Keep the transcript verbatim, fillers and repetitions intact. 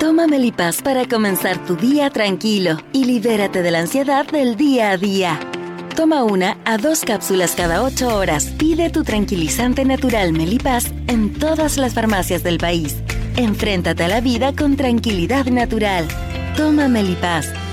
Toma Melipaz para comenzar tu día tranquilo y libérate de la ansiedad del día a día. Toma una a dos cápsulas cada ocho horas. Pide tu tranquilizante natural Melipaz en todas las farmacias del país. Enfréntate a la vida con tranquilidad natural. Toma Melipaz.